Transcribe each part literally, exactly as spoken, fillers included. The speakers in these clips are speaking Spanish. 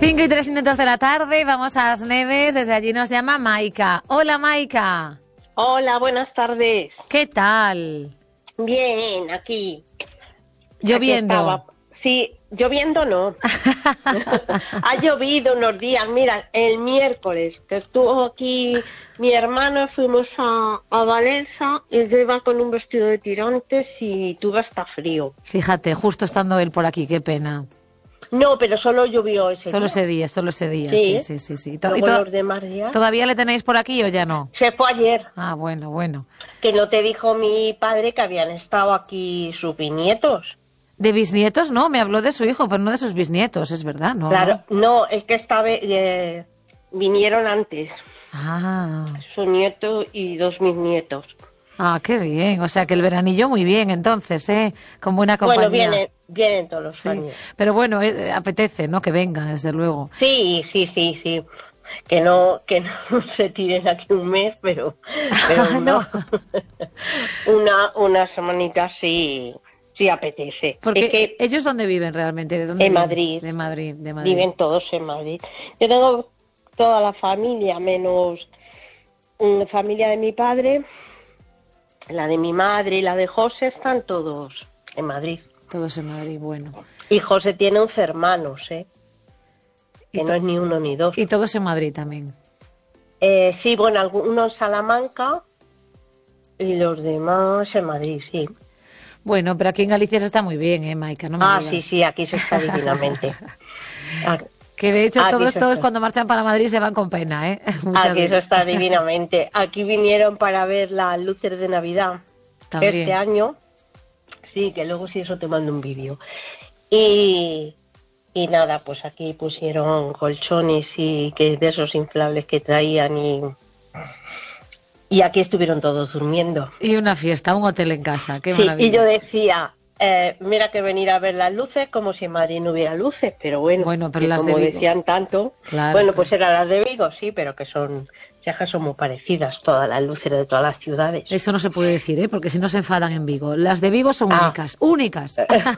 cinco y tres minutos de la tarde, vamos a As Neves, desde allí nos llama Maika. Hola, Maika. Hola, buenas tardes. ¿Qué tal? Bien, aquí. Lloviendo. Aquí estaba. Sí, lloviendo no. Ha llovido unos días. Mira, el miércoles que estuvo aquí mi hermano, fuimos a, a Valencia y yo iba con un vestido de tirantes y tuve hasta frío. Fíjate, justo estando él por aquí, qué pena. No, pero solo llovió ese Solo día. ese día, solo ese día, Sí, sí, sí, sí. sí. To- Luego y to- los demás días. ¿Todavía le tenéis por aquí o ya no? Se fue ayer. Ah, bueno, bueno. Que no te dijo mi padre que habían estado aquí sus bisnietos. ¿De bisnietos? No, me habló de su hijo, pero no de sus bisnietos, es verdad, ¿no? Claro, no, es que esta vez eh, vinieron antes. Ah, Su nieto y dos mis nietos. ah, qué bien. O sea, que el veranillo muy bien, entonces, ¿eh? Con buena compañía. Bueno, vienen, vienen todos los Sí, años. pero bueno, eh, apetece, ¿no? Que venga, desde luego. Sí, sí, sí, sí. Que no, que no se tiren aquí un mes, pero, pero No. no. una, una semanita sí, sí apetece. Porque Es que ellos dónde viven realmente, ¿de dónde En viven? Madrid. De Madrid, de Madrid. viven todos en Madrid. Yo tengo toda la familia, menos mm, familia de mi padre, la de mi madre y la de José, están todos en Madrid. Todos en Madrid, bueno. Y José tiene once hermanos, ¿eh? Y Que to- no es ni uno ni dos. Y todos en Madrid también. Eh, sí, bueno, algunos en Salamanca y los demás en Madrid, sí. Bueno, pero aquí en Galicia se está muy bien, ¿eh, Maika? No me Ah, digas. sí, sí, aquí se está divinamente. Ah, Que de hecho Aquí todos, se todos está. cuando marchan para Madrid se van con pena, ¿eh? Muchas Aquí se veces. está divinamente. Aquí vinieron para ver las luces de Navidad También. este año. Sí, que luego sí eso te mando un vídeo. Y, y nada, pues aquí pusieron colchones y que de esos inflables que traían y, y aquí estuvieron todos durmiendo. Y una fiesta, un hotel en casa, qué Sí, maravilla. y yo decía, eh, mira que venir a ver las luces como si en Madrid no hubiera luces, pero bueno, Bueno, pero que las como de Vigo. decían tanto, Claro, bueno, claro. pues eran las de Vigo, sí, pero que son, ya que son muy parecidas todas las luces de todas las ciudades. Eso no se puede decir, ¿eh? Porque si no se enfadan en Vigo. Las de Vigo son Ah. únicas, únicas.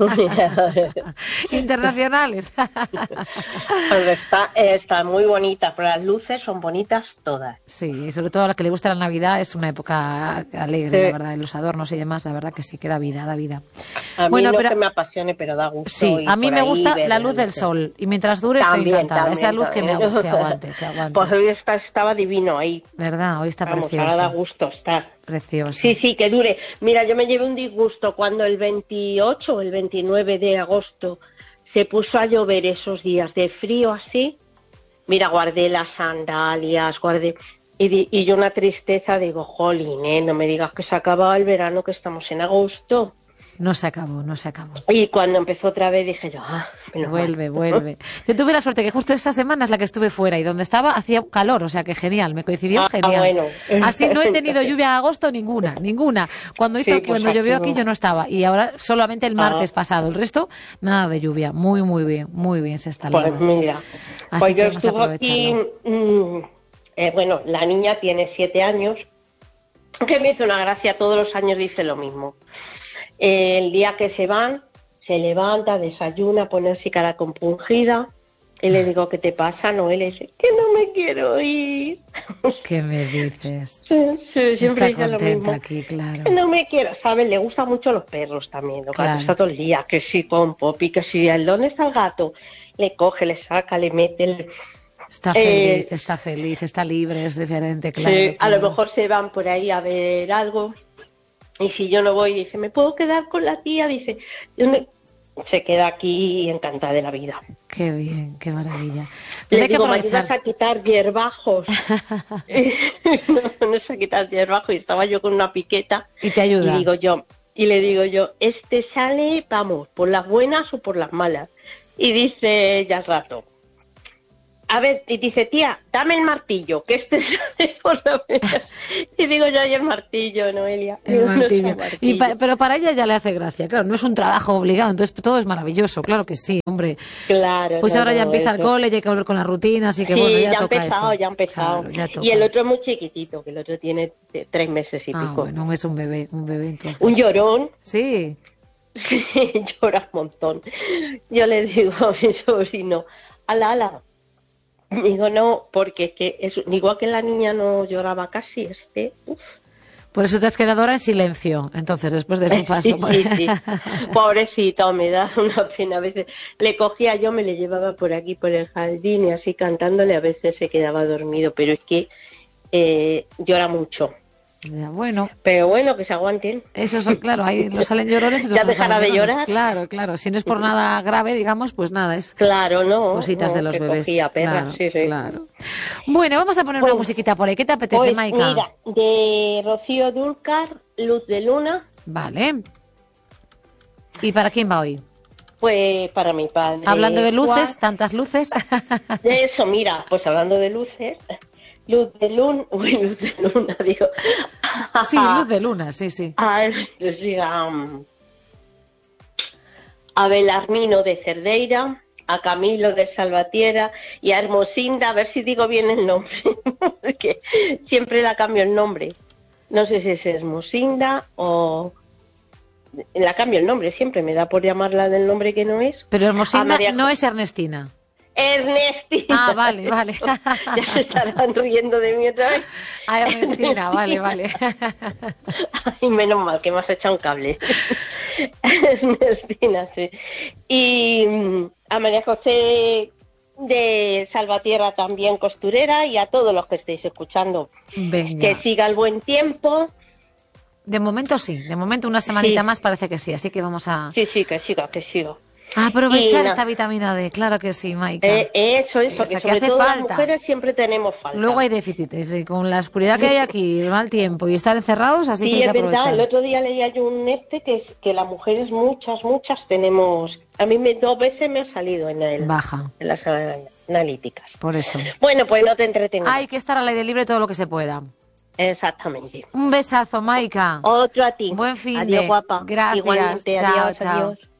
Internacionales. Pues está, eh, está muy bonita, pero las luces son bonitas todas. Sí, y sobre todo a la que le gusta la Navidad es una época alegre, Sí. la verdad, y los adornos y demás, la verdad que sí, que da vida, da vida. A mí Bueno, no pero- que me apasione, pero da gusto. Sí, ir a mí por me ahí, gusta ver la las luz del luces. sol y mientras dure estoy También, encantada. también, Esa luz que, me, también. agu- que aguante, que aguante. Pues hoy está, estaba divino ahí. ¿Verdad? Hoy está Vamos, precioso. ahora da gusto estar. Precioso. Sí, sí, que dure. Mira, yo me llevé un disgusto cuando el veintiocho o el veintinueve de agosto se puso a llover esos días de frío así. Mira, guardé las sandalias, guardé... Y, di- y yo una tristeza, digo, jolín, ¿eh? No me digas que se acaba el verano, que estamos en agosto. No se acabó, no se acabó. Y cuando empezó otra vez dije yo, ah, menos mal. Vuelve, vuelve. Yo tuve la suerte que justo esta semana es la que estuve fuera y donde estaba hacía calor, o sea que genial, me coincidió Ah, genial. bueno. Así no he tenido lluvia en agosto ninguna, ninguna. Cuando hizo, Sí, pues cuando llovió aquí aquí no. yo no estaba y ahora solamente el martes Ah. pasado, el resto nada de lluvia. Muy, muy bien, muy bien se está Pues liando. mira, Así pues que yo vamos a estuve aquí, aprovecharlo. mm, eh, bueno, la niña tiene siete años, que me hizo una gracia, todos los años dice lo mismo. Eh, el día que se van, se levanta, desayuna, pone así cara compungida, y le digo, ¿qué te pasa, Noel? Y dice, que no me quiero ir. ¿Qué me dices? Sí, sí, Está siempre dice lo mismo. contenta aquí, claro. No me quiero, ¿sabes? Le gustan mucho los perros también, lo Claro. que está todo el día, que si con Poppy, que si el ¿dónde está el gato? Le coge, le saca, le mete, le... Está Eh, feliz, está feliz, está libre, es diferente, claro. Sí, a claro. lo mejor se van por ahí a ver algo y si yo no voy, dice, ¿me puedo quedar con la tía? Dice, yo me- se queda aquí encantada de la vida. Qué bien, qué maravilla. Pues Le hay que digo, ¿me aprovechar. ayudas a quitar hierbajos? no, no sé quitar hierbajos y estaba yo con una piqueta Y te ayuda. y digo yo, y le digo yo, este sale, vamos, por las buenas o por las malas. Y dice ya al rato, a ver, y dice, tía, dame el martillo, que este sale por la buena. Y digo yo, y el martillo, Noelia. El Digo, no martillo. está el Y pa- martillo. pero para ella ya le hace gracia, claro, no es un trabajo obligado, entonces todo es maravilloso, claro que sí, hombre. Claro. Pues no, ahora ya no, empieza el eso. cole, ya hay que volver con la rutina, así que Sí, bueno, ya, ya ha toca empezado, eso. ya ha empezado. Claro, ya toca. Y el otro es muy chiquitito, que el otro tiene eh, tres meses y Ah, pico. bueno, es un bebé, un bebé entonces. Un llorón. Sí, Llora un montón. Yo le digo a mi sobrino, ala, ala, Digo, no, porque es que es, igual que la niña no lloraba casi, este, uf. Por eso te has quedado ahora en silencio, entonces, después de su paso. Sí, sí, sí. Pobrecito, me da una pena. A veces le cogía yo, me le llevaba por aquí, por el jardín, y así cantándole, a veces se quedaba dormido, pero es que eh, llora mucho. Ya, bueno. Pero bueno, que se aguanten. Eso son, claro, ahí los salen llorones y los ya dejará de llorar. Claro, claro. Si no es por nada grave, digamos, pues nada, es claro, no, cositas no, de los que bebés. Cogía perras, claro, sí, sí. claro. Bueno, vamos a poner pues, una musiquita por ahí. ¿Qué te apetece, pues, Maika? Mira, de Rocío Dúrcal, Luz de Luna. Vale. ¿Y para quién va hoy? Pues para mi padre. Hablando de luces, Juan. tantas luces. De eso, mira, pues hablando de luces. Luz de luna, uy, luz de luna, digo. Sí, luz de luna, sí, sí. A, sí, um, a Belarmino de Cerdeira, a Camilo de Salvatierra y a Hermosinda, a ver si digo bien el nombre, porque siempre la cambio el nombre. No sé si es Hermosinda o... La cambio el nombre, siempre me da por llamarla del nombre que no es. Pero Hermosinda no es Ernestina. Ernestina. Ah, vale, vale. Ya se estarán riendo de mí otra vez. Ah, Ernestina, vale, vale. Ay, menos mal que me has echado un cable. Ernestina, sí. Y a María José de Salvatierra también, costurera, y a todos los que estéis escuchando. Venga. Que siga el buen tiempo. De momento sí, de momento una semanita sí. más parece que sí, así que vamos a... Sí, sí, que siga, que siga. A aprovechar y, esta vitamina D, claro que sí, Maika. Eh, eso, eso, Esa que sobre que hace todo falta. Las mujeres siempre tenemos falta. Luego hay déficits, y con la oscuridad que hay aquí, el mal tiempo y estar encerrados, así sí, que hay que es aprovechar. verdad, el otro día leía yo un este que, es, que las mujeres muchas, muchas tenemos... A mí me, dos veces me ha salido en, el, Baja. en las analíticas. Por eso. Bueno, pues no te entretengo. Hay que estar al aire libre todo lo que se pueda. Exactamente. Un besazo, Maika. Otro a ti. Buen fin Adiós, de... guapa. Gracias. Igualmente, chao, adiós, chao. adiós.